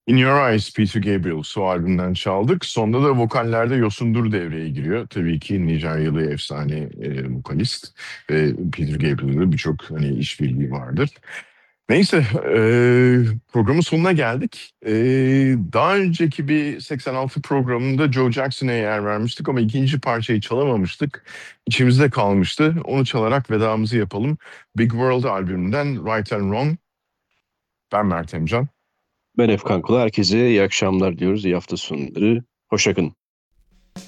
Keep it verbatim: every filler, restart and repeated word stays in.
In Your Eyes, Peter Gabriel Su albümünden çaldık. Sonda da vokallerde Yosun Dur devreye giriyor. Tabii ki Nijeryalı efsane e, vokalist ve Peter Gabriel'le birçok hani işbirliği vardır. Neyse, e, programın sonuna geldik. E, daha önceki bir seksen altı programında Joe Jackson'a yer vermiştik ama ikinci parçayı çalamamıştık. İçimizde kalmıştı. Onu çalarak vedamızı yapalım. Big World albümünden Right and Wrong. Ben Mert Emcan. Ben Efkan Kula. Herkese iyi akşamlar diyoruz. İyi hafta sonları. Hoşça kalın.